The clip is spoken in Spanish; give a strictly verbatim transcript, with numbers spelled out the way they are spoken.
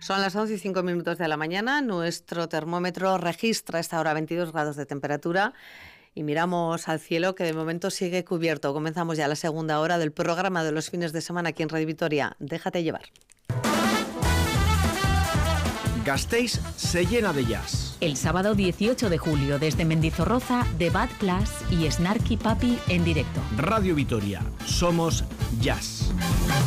Son las once y cinco minutos de la mañana. Nuestro termómetro registra a esta hora veintidós grados de temperatura y miramos al cielo, que de momento sigue cubierto. Comenzamos ya la segunda hora del programa de los fines de semana aquí en Radio Vitoria. Déjate llevar. Gasteiz se llena de jazz. El sábado dieciocho de julio, desde Mendizorroza, The Bad Class y Snarky Papi en directo. Radio Vitoria, somos jazz.